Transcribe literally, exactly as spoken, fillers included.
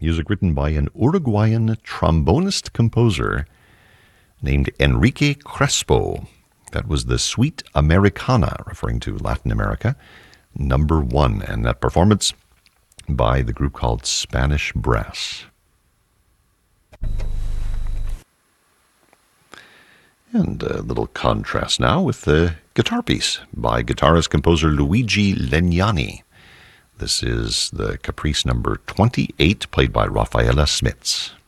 music written by an Uruguayan trombonist-composer named Enrique Crespo. That was the Suite Americana, referring to Latin America, number one, and that performance by the group called Spanish Brass. And a little contrast now with the guitar piece by guitarist-composer Luigi Legnani. This is the Caprice number twenty-eight, played by Rafaela Smits.